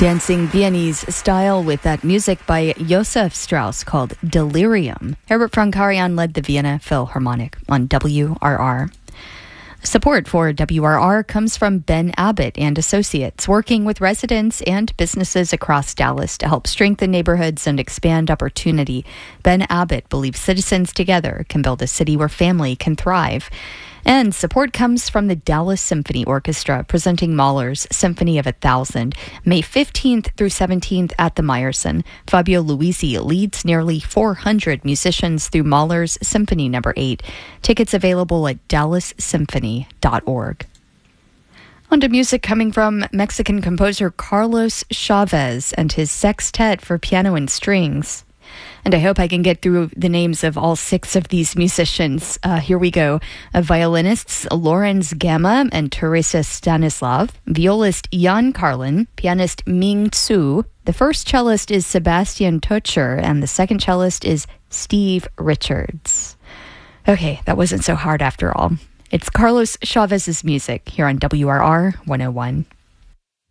Dancing Viennese style with that music by Josef Strauss called Delirium. Herbert von Karajan led the Vienna Philharmonic on WRR. Support for WRR comes from Ben Abbott and Associates, working with residents and businesses across Dallas to help strengthen neighborhoods and expand opportunity. Ben Abbott believes citizens together can build a city where family can thrive. And support comes from the Dallas Symphony Orchestra, presenting Mahler's Symphony of 1,000, May 15th through 17th at the Meyerson. Fabio Luisi leads nearly 400 musicians through Mahler's Symphony No. 8. Tickets available at dallassymphony.org. On to music coming from Mexican composer Carlos Chavez and his sextet for piano and strings. And I hope I can get through the names of all 6 of these musicians. Here we go. Violinists Lorenz Gamma and Teresa Stanislav. Violist Jan Carlin. Pianist Ming Tzu. The first cellist is Sebastian Tocher. And the second cellist is Steve Richards. Okay, that wasn't so hard after all. It's Carlos Chavez's music here on WRR 101.